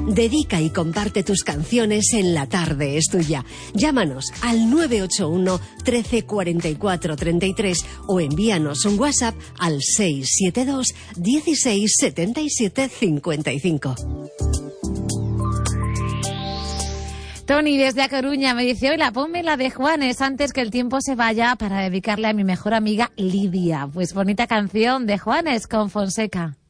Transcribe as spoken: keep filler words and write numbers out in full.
Dedica y comparte tus canciones en La Tarde es Tuya. Llámanos al nueve ocho uno, trece, cuarenta y cuatro, treinta y tres o envíanos un WhatsApp al seis siete dos, dieciséis, setenta y siete, cincuenta y cinco. Tony, desde A Coruña, me dice: hola, ponme la de Juanes antes que el tiempo se vaya para dedicarle a mi mejor amiga Lidia. Pues bonita canción de Juanes con Fonseca.